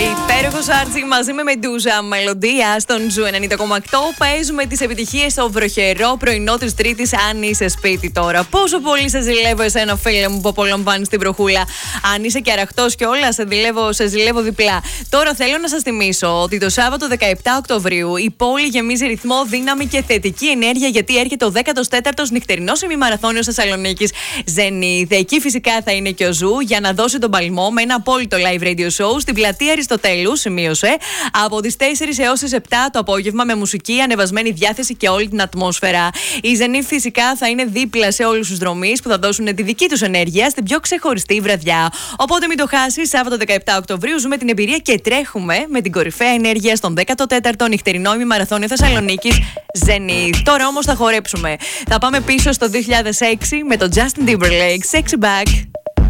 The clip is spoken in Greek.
Υπέροχος Άρτσι μαζί με Μεντούζα, μελωδία στον Ζου 90,8. Παίζουμε τις επιτυχίες στο βροχερό πρωινό της Τρίτης. Αν είσαι σπίτι τώρα, πόσο πολύ σε ζηλεύω εσένα, φίλε μου, που απολαμβάνεις την βροχούλα. Αν είσαι και αραχτός και όλα, σε ζηλεύω διπλά. Τώρα θέλω να σας θυμίσω ότι το Σάββατο 17 Οκτωβρίου η πόλη γεμίζει ρυθμό, δύναμη και θετική ενέργεια, γιατί έρχεται ο 14ος νυχτερινός ημιμαραθώνιος Θεσσαλονίκης Zenith. Εκεί φυσικά θα είναι και ο Ζου για να δώσει τον παλμό με ένα απόλυτο live radio show στην πλατεία Αριστοτέλου, σημείωσε, από τις 4 έως τις 7 το απόγευμα, με μουσική, ανεβασμένη διάθεση και όλη την ατμόσφαιρα. Η Zenith φυσικά θα είναι δίπλα σε όλους τους δρομείς που θα δώσουν τη δική τους ενέργεια στην πιο ξεχωριστή βραδιά. Οπότε μην το χάσεις, Σάββατο 17 Οκτωβρίου ζούμε την εμπειρία και τρέχουμε με την κορυφαία ενέργεια στον 14ο νυχτερινό ημιμαραθώνιο Θεσσαλονίκης Zenith. Τώρα όμως θα χορέψουμε. Θα πάμε πίσω στο 2006 με το Justin Timberlake Sexy Back.